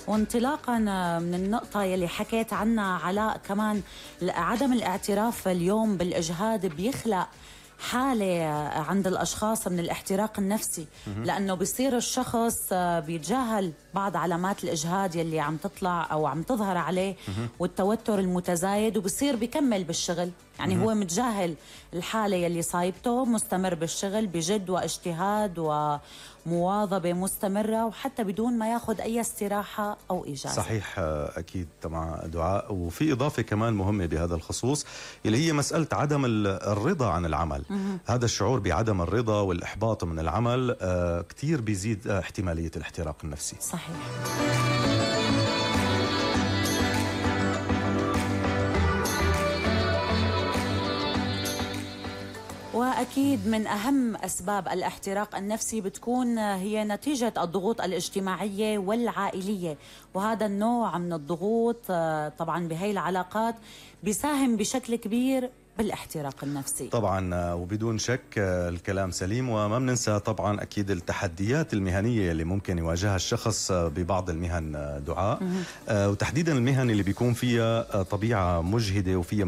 وانطلاقا من النقطة يلي حكيت عنها علاء كمان، عدم الاعتراف اليوم بالإجهاد بيخلق حالة عند الأشخاص من الاحتراق النفسي، لأنه بيصير الشخص بيتجاهل بعض علامات الإجهاد يلي عم تطلع أو عم تظهر عليه والتوتر المتزايد، وبصير بيكمل بالشغل. يعني هو متجاهل الحالة يلي صايبته، مستمر بالشغل بجد واجتهاد ومواظبة مستمرة، وحتى بدون ما ياخد أي استراحة أو إجازة. صحيح، أكيد طبعا دعاء. وفي إضافة كمان مهمة بهذا الخصوص اللي هي مسألة عدم الرضا عن العمل. هذا الشعور بعدم الرضا والإحباط من العمل كتير بيزيد احتمالية الاحتراق النفسي. صحيح. وأكيد من أهم أسباب الاحتراق النفسي بتكون هي نتيجة الضغوط الاجتماعية والعائلية، وهذا النوع من الضغوط طبعا بهي العلاقات بيساهم بشكل كبير بالاحتراق النفسي. طبعا وبدون شك الكلام سليم. وما بننسى طبعا أكيد التحديات المهنية اللي ممكن يواجهها الشخص ببعض المهن دعاء، وتحديدا المهن اللي بيكون فيها طبيعة مجهدة وفيها